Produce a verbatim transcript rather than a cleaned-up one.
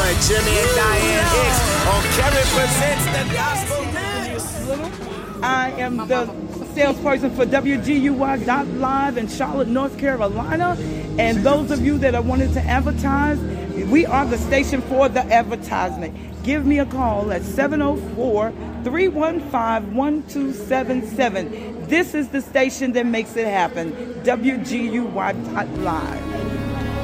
with Jimmy and Diane Hicks on Kevin Presents the Gospel Mix. I am the salesperson for W G U Y dot live in Charlotte, North Carolina. And those of you that are wanting to advertise, we are the station for the advertisement. Give me a call at seven oh four, three one five, one two seven seven. This is the station that makes it happen, W G U Y dot live.